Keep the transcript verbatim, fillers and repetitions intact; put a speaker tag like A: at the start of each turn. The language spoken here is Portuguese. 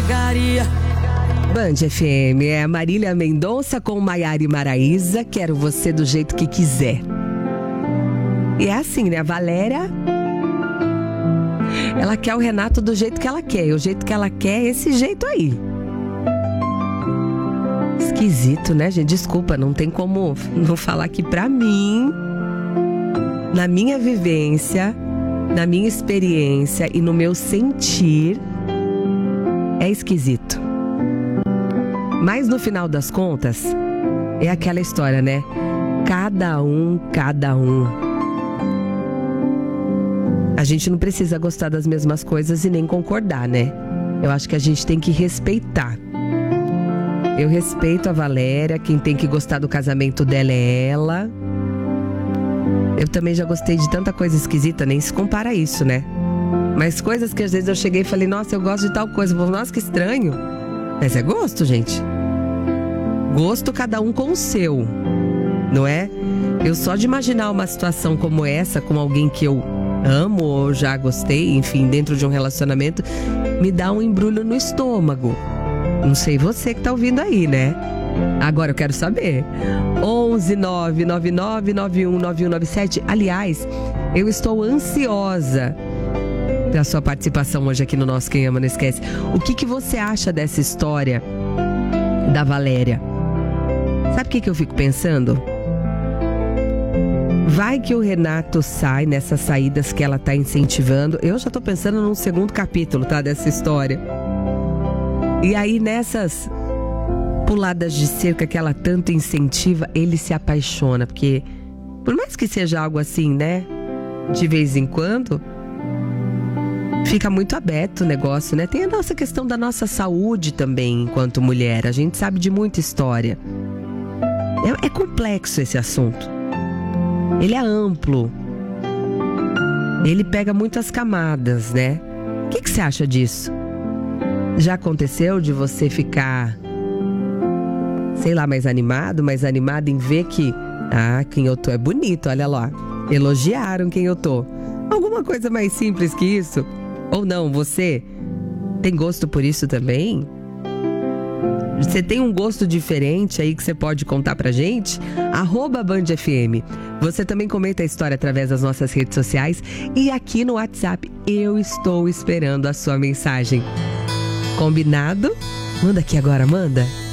A: negaria.
B: Band F M, é a Marília Mendonça com Maiara e Maraísa, Quero Você do Jeito Que Quiser. E é assim, né? A Valéria, ela quer o Renato do jeito que ela quer. E o jeito que ela quer é esse jeito aí. Esquisito, né, gente? Desculpa, não tem como não falar que pra mim, na minha vivência, na minha experiência e no meu sentir, é esquisito. Mas no final das contas, é aquela história, né? Cada um, cada um. A gente não precisa gostar das mesmas coisas e nem concordar, né? Eu acho que a gente tem que respeitar. Eu respeito a Valéria, quem tem que gostar do casamento dela é ela. Eu também já gostei de tanta coisa esquisita, nem se compara a isso, né? Mas coisas que às vezes eu cheguei e falei, nossa, eu gosto de tal coisa. Vou, nossa, que estranho. Mas é gosto, gente. Gosto cada um com o seu, não é? Eu só de imaginar uma situação como essa, com alguém que eu amo ou já gostei, enfim, dentro de um relacionamento, me dá um embrulho no estômago. Não sei você que tá ouvindo aí, né? Agora eu quero saber. onze nove nove nove nove um nove um nove sete. Aliás, eu estou ansiosa pela sua participação hoje aqui no nosso Quem Ama Não Esquece. O que, que você acha dessa história da Valéria? Sabe o que, que eu fico pensando? Vai que o Renato sai nessas saídas que ela tá incentivando. Eu já tô pensando num segundo capítulo, tá? Dessa história. E aí nessas puladas de cerca que ela tanto incentiva, ele se apaixona. Porque por mais que seja algo assim, né? De vez em quando, fica muito aberto o negócio, né? Tem a nossa questão da nossa saúde também enquanto mulher. A gente sabe de muita história. É, é complexo esse assunto. Ele é amplo. Ele pega muitas camadas, né? O que, que você acha disso? Já aconteceu de você ficar, sei lá, mais animado, mais animado em ver que, ah, quem eu tô é bonito, olha lá. Elogiaram quem eu tô. Alguma coisa mais simples que isso? Ou não, você tem gosto por isso também? Você tem um gosto diferente aí que você pode contar pra gente? Arroba Band F M. Você também comenta a história através das nossas redes sociais e aqui no WhatsApp. Eu estou esperando a sua mensagem. Combinado? Manda aqui agora, manda.